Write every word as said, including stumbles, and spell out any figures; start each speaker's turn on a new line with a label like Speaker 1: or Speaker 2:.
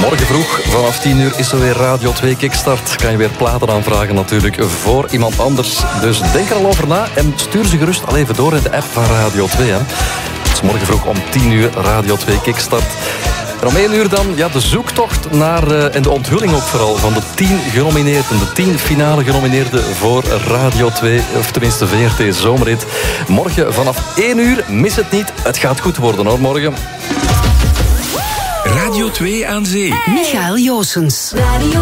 Speaker 1: Morgen vroeg, vanaf tien uur, is er weer Radio twee Kickstart. Kan je weer platen aanvragen natuurlijk voor iemand anders. Dus denk er al over na en stuur ze gerust al even door in de app van Radio twee. Hè. Het is morgen vroeg om tien uur Radio twee Kickstart. En om één uur dan ja, de zoektocht naar, uh, en de onthulling ook vooral, van de tien genomineerden. De tien finale genomineerden voor Radio twee, of tenminste V R T Zomerhit. Morgen vanaf één uur, mis het niet. Het gaat goed worden hoor, morgen.
Speaker 2: Radio twee aan zee.
Speaker 3: Michael Joosens.
Speaker 4: Radio